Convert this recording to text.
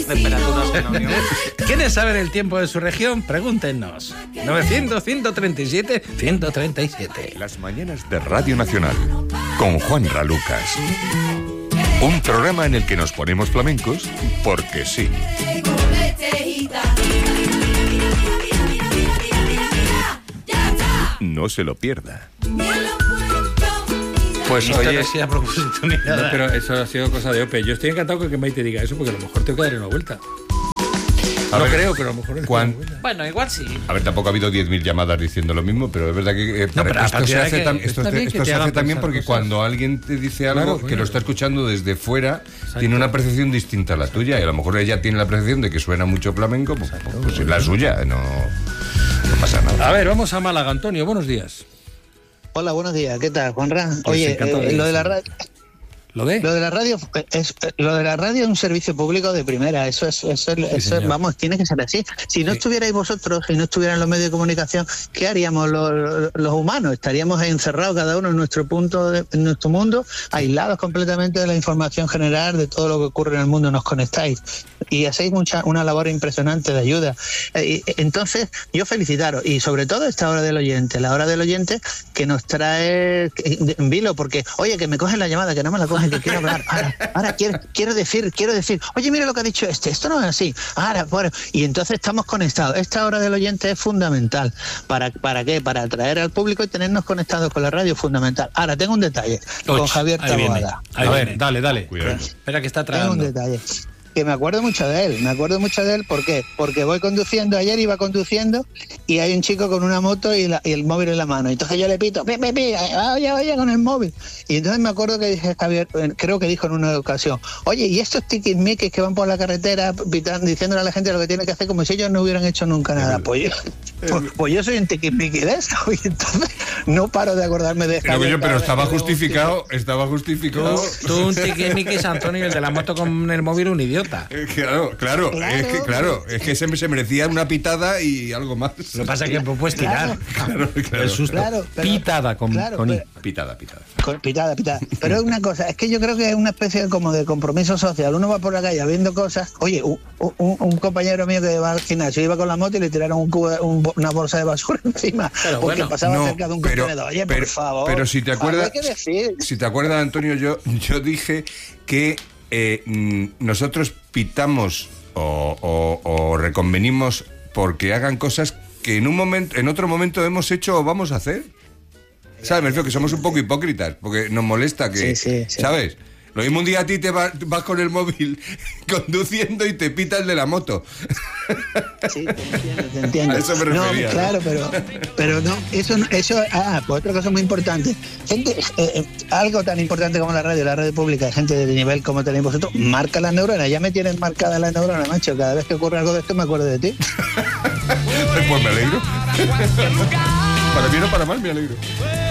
temperaturas en la Unión. ¿Quiénes saben el tiempo de su región? Pregúntenos. 900-137-137. Las mañanas de Radio Nacional, con Juanra Lucas. Un programa en el que nos ponemos flamencos porque sí. No se lo pierda. Pues oye, sí, a propósito ni nada. No, pero eso ha sido cosa de Ope. Yo estoy encantado con que Maite diga eso, porque a lo mejor tengo que darle una vuelta. No creo, pero a lo mejor... Bueno, igual sí. A ver, tampoco ha habido 10.000 llamadas diciendo lo mismo, pero es verdad que esto se hace también porque cuando alguien te dice algo que lo está escuchando desde fuera, tiene una percepción distinta a la tuya, y a lo mejor ella tiene la percepción de que suena mucho flamenco, pues es la suya, no pasa nada. A ver, vamos a Málaga. Antonio, buenos días. Hola, buenos días. ¿Qué tal, Juanra? Pues oye, lo de la radio... Lo de la radio es un servicio público de primera. Eso vamos, tiene que ser así. Si no estuvierais vosotros, si no estuvieran los medios de comunicación, ¿qué haríamos los humanos? Estaríamos encerrados cada uno en nuestro punto, en nuestro mundo, aislados completamente de la información general de todo lo que ocurre en el mundo. Nos conectáis y hacéis una labor impresionante de ayuda. Entonces, yo felicitaros, y sobre todo esta hora del oyente, la hora del oyente que nos trae en vilo, porque, oye, que me cogen la llamada, que no me la cogen, que quiero hablar, ahora quiero decir, oye, mira lo que ha dicho esto no es así, y entonces estamos conectados. Esta hora del oyente es fundamental. ¿Para qué? Para atraer al público y tenernos conectados con la radio, fundamental. Ahora, tengo un detalle con Javier Taboada. A ver, dale. Cuidado. Espera, que está tragando. Tengo un detalle. Que me acuerdo mucho de él, ¿por qué? Porque voy conduciendo, ayer iba conduciendo y hay un chico con una moto y el móvil en la mano, entonces yo le pito, oye, con el móvil, y entonces me acuerdo que dije, Javier, creo que dijo en una ocasión, oye, y estos tiquismiquis que van por la carretera diciéndole a la gente lo que tiene que hacer como si ellos no hubieran hecho nunca nada, pues yo soy un tiquismiqui de eso, y entonces no paro de acordarme de Javier. Pero estaba justificado. Tú un tiquismiquis, Antonio, el de la moto con el móvil, un idiota. Claro. Es que se merecía una pitada y algo más. Lo que pasa es que puedes tirar. Claro. El susto. Pitada con I. Pitada. Pitada. Pero es una cosa, es que yo creo que es una especie como de compromiso social. Uno va por la calle viendo cosas. Oye, un compañero mío que va al gimnasio iba con la moto y le tiraron una bolsa de basura encima, porque pasaba cerca de un contenedor. Oye, por favor. Pero si te acuerdas, ¿qué Antonio, yo dije que nosotros pitamos o reconvenimos porque hagan cosas que en otro momento hemos hecho o vamos a hacer. ¿Sabes? Me refiero que somos un poco hipócritas, porque nos molesta que, sí. ¿Sabes? Lo mismo un día a ti te vas con el móvil conduciendo y te pita el de la moto. Sí, te entiendo. A eso me refería. No, claro, pero no, eso, pues otra cosa muy importante. Gente, algo tan importante como la radio pública, gente de nivel como tenéis vosotros, marca las neuronas. Ya me tienen marcada las neuronas, macho. Cada vez que ocurre algo de esto me acuerdo de ti. Pues me alegro. Para bien o para mal, me alegro.